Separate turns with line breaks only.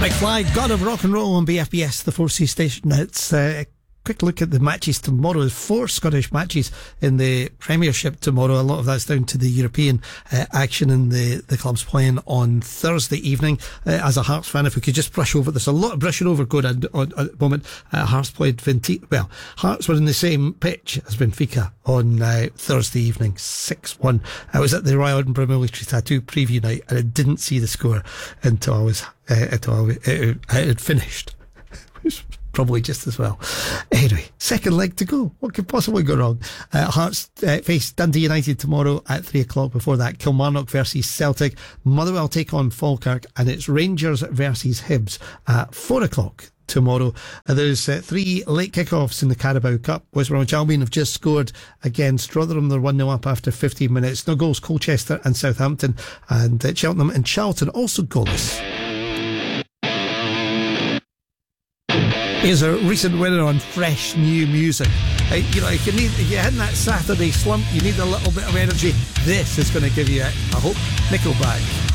McFly, God of Rock and Roll on BFBS, the 4C station. It's a quick look at the matches tomorrow. There's 4 Scottish matches in the Premiership tomorrow. A lot of that's down to the European action and the clubs playing on Thursday evening. As a Hearts fan, if we could just brush over, there's a lot of brushing over going on at the moment. Hearts played Hearts were in the same pitch as Benfica on Thursday evening, 6-1. I was at the Royal Edinburgh Military Tattoo preview night and I didn't see the score until it had finished. Probably just as well. Anyway, second leg to go. What could possibly go wrong? Hearts face Dundee United tomorrow at 3 o'clock. Before that, Kilmarnock versus Celtic. Motherwell take on Falkirk, and it's Rangers versus Hibs at 4 o'clock tomorrow. There's 3 late kickoffs in the Carabao Cup. West Bromwich Albion have just scored against Rotherham. They're 1-0 up after 15 minutes. No goals, Colchester and Southampton, and Cheltenham and Charlton also goalless. Here's a recent winner on fresh new music. If you're hitting that Saturday slump, you need a little bit of energy. This is going to give you it. I hope. Nickelback.